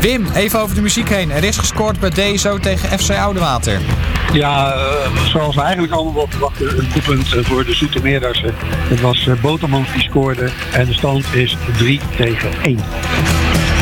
Wim, even over de muziek heen. Er is gescoord bij DSO tegen FC Oudewater. Ja, zoals we eigenlijk allemaal wel verwachten, een doelpunt voor de Zoetermeerderse. Het was Botermans die scoorde en de stand is 3-1.